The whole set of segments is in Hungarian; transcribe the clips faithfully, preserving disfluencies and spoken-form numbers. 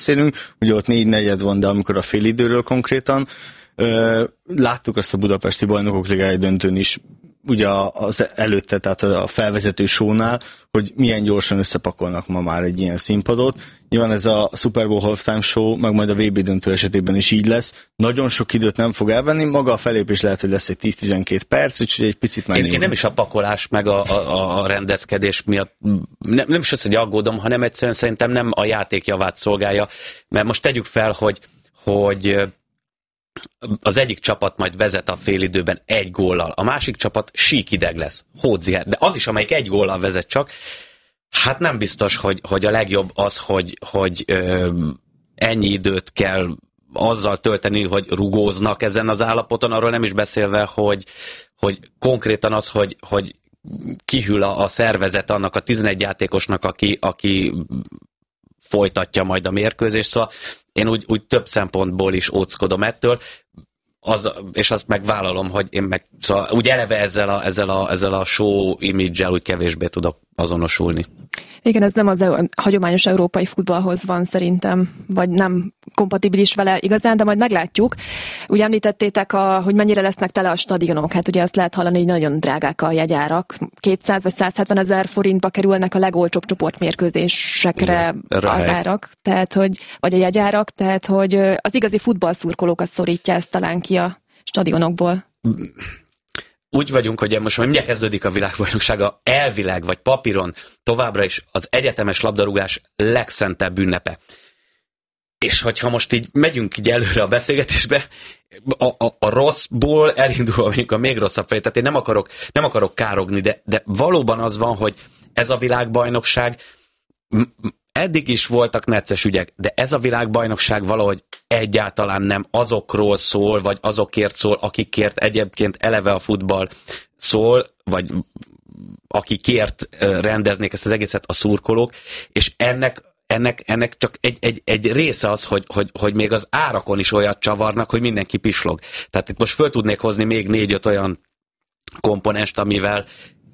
beszélünk, ugye ott négy negyed van, de amikor a félidőről konkrétan, láttuk azt a budapesti bajnokok ligája döntőn is, ugye az előtte, tehát a felvezető shownál, hogy milyen gyorsan összepakolnak ma már egy ilyen színpadot. Nyilván ez a Super Bowl halftime show, meg majd a vé bé döntő esetében is így lesz. Nagyon sok időt nem fog elvenni, maga a felépés lehet, hogy lesz egy tíz-tizenkét perc, úgyhogy egy picit már... Én, én nem is a pakolás, meg a, a, a rendezkedés miatt, nem, nem is az, hogy aggódom, hanem egyszerűen szerintem nem a játék javát szolgálja, mert most tegyük fel, hogy, hogy az egyik csapat majd vezet a félidőben egy góllal, a másik csapat síkideg lesz, hódziher, de az is, amelyik egy góllal vezet csak, hát nem biztos, hogy, hogy a legjobb az, hogy, hogy ö, ennyi időt kell azzal tölteni, hogy rugóznak ezen az állapoton, arról nem is beszélve, hogy, hogy konkrétan az, hogy, hogy kihűl a, a szervezet annak a tizenegy játékosnak, aki, aki folytatja majd a mérkőzést, szóval én úgy, úgy több szempontból is óckodom ettől, az, és azt megvállalom, hogy én meg, szóval úgy eleve ezzel a, ezzel a, ezzel a show image-el úgy kevésbé tudok azonosulni. Igen, ez nem az a hagyományos európai futballhoz van szerintem, vagy nem kompatibilis vele igazán, de majd meglátjuk. Úgy említettétek, a, hogy mennyire lesznek tele a stadionok. Hát ugye azt lehet hallani, hogy nagyon drágák a jegyárak. kétszáz vagy száz hetven ezer forintba kerülnek a legolcsóbb csoportmérkőzésekre az árak, tehát, hogy, vagy a jegyárak, tehát hogy az igazi futballszurkolókat szorítja ezt talán ki a stadionokból. Úgy vagyunk, hogy most már mindjárt kezdődik a világbajnoksága, elvileg vagy papíron továbbra is az egyetemes labdarúgás legszentebb ünnepe. És hogyha most így megyünk így előre a beszélgetésbe, a, a, a rosszból elindulva mondjuk a még rosszabb felé, tehát én nem akarok, nem akarok károgni, de, de valóban az van, hogy ez a világbajnokság, eddig is voltak necces ügyek, de ez a világbajnokság valahogy egyáltalán nem azokról szól, vagy azokért szól, akikért egyébként eleve a futball szól, vagy akikért rendeznék ezt az egészet a szurkolók, és ennek Ennek, ennek csak egy, egy, egy része az, hogy, hogy, hogy még az árakon is olyat csavarnak, hogy mindenki pislog. Tehát itt most föl tudnék hozni még négy-öt olyan komponenst, amivel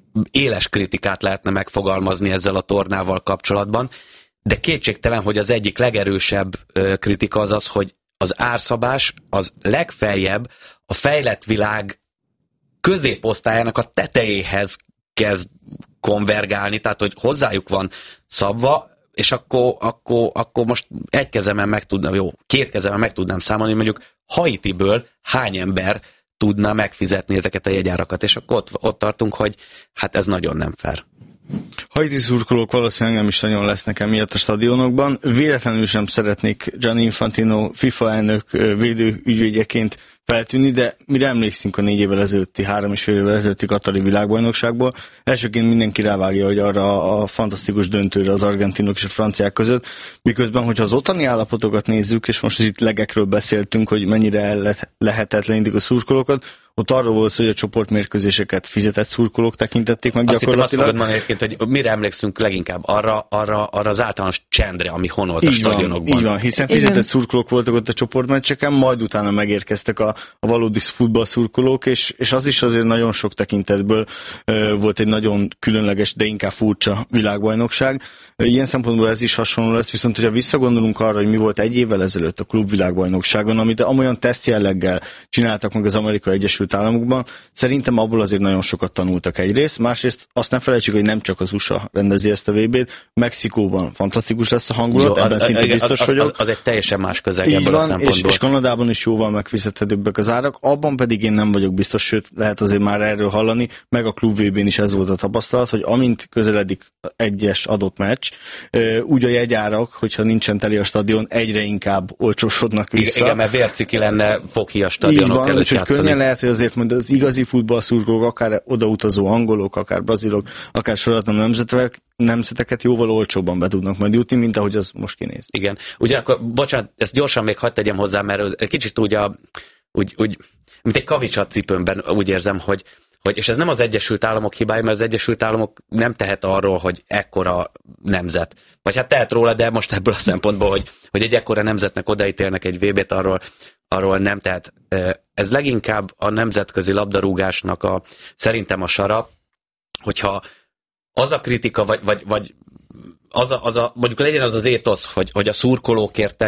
éles kritikát lehetne megfogalmazni ezzel a tornával kapcsolatban, de kétségtelen, hogy az egyik legerősebb kritika az az, hogy az árszabás az legfeljebb a fejlett világ középosztályának a tetejéhez kezd konvergálni, tehát hogy hozzájuk van szabva, és akkor, akkor, akkor most egy kezemen meg tudnám, jó, két kezemen meg tudnám számolni, mondjuk Haitiből hány ember tudna megfizetni ezeket a jegyárakat, és akkor ott, ott tartunk, hogy hát ez nagyon nem fair. Haiti szurkolók valószínűleg nem is nagyon lesznek emiatt a stadionokban. Véletlenül sem szeretnék Gianni Infantino FIFA elnök védő ügyvédjeként feltűnni, de mire emlékszünk a négy évvel ezelőtti, három és fél évvel ezelőtti katari világbajnokságból, elsőként mindenki rávágja, hogy arra a fantasztikus döntőre az argentinok és a franciák között, miközben, hogyha az ottani állapotokat nézzük, és most itt legekről beszéltünk, hogy mennyire lehetetlenítik a szurkolókat, ott arról volt szó, hogy a csoportmérkőzéseket fizetett szurkolók tekintették meg azt gyakorlatilag. Azt fogod mondani, hogy mire emlékszünk leginkább? Arra, arra, arra az általános csendre, ami honolt a stadionokban. Így van, hiszen fizetett Igen. szurkolók voltak ott a csoportmeccseken, majd utána megérkeztek a, a valódi futballszurkolók, és, és az is azért nagyon sok tekintetből uh, volt egy nagyon különleges, de inkább furcsa világbajnokság. Ilyen szempontból ez is hasonló lesz, viszont hogyha visszagondolunk arra, hogy mi volt egy évvel ezelőtt a klubvilágbajnokságon, amit amolyan teszt jelleggel csináltak meg az Amerikai Egyesült Államokban, szerintem abból azért nagyon sokat tanultak egyrészt, másrészt azt nem felejtsük, hogy nem csak az u es á rendezi ezt a vé bét, Mexikóban fantasztikus lesz a hangulat, jó, ebben az, szinte biztos az, vagyok. Az, az egy teljesen más közeg ebből a szempontból. És, és Kanadában is jóval megfizethetőbbek az árak, abban pedig én nem vagyok biztos, sőt lehet azért már erről hallani, meg a klub vé bén is ez volt a tapasztalat, hogy amint közeledik egyes adott meccs, úgy a jegyárak, hogyha nincsen teli a stadion, egyre inkább olcsósodnak vissza. Igen, mert vérciki lenne foghi a stadionok van, előtt játszani. Könnyen lehet, hogy azért majd az igazi futballszurkolók, akár odautazó angolok, akár brazilok, akár soratlan nemzetek, nemzeteket jóval olcsóbban be tudnak majd jutni, mint ahogy az most kinéz. Igen. Ugyanakkor, bocsánat, ezt gyorsan még hadd tegyem hozzá, mert kicsit úgy, a, úgy, úgy mint egy kavics a cipőmben úgy érzem, hogy Hogy, és ez nem az Egyesült Államok hibája, mert az Egyesült Államok nem tehet arról, hogy ekkora nemzet. Vagy hát tehet róla, de most ebből a szempontból, hogy, hogy egy ekkora nemzetnek odaítélnek egy vé bét, arról, arról nem tehet. Ez leginkább a nemzetközi labdarúgásnak a, szerintem a sara, hogyha az a kritika, vagy, vagy, vagy az a, az a, mondjuk legyen az az étosz, hogy, hogy a szurkolókért